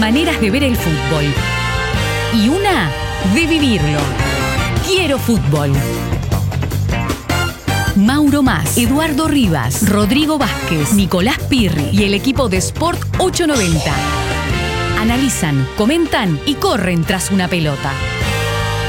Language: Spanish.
maneras de ver el fútbol y una de vivirlo. Quiero fútbol. Mauro Mas, Eduardo Rivas, Rodrigo Vázquez, Nicolás Pirri y el equipo de Sport 890 analizan, comentan y corren tras una pelota.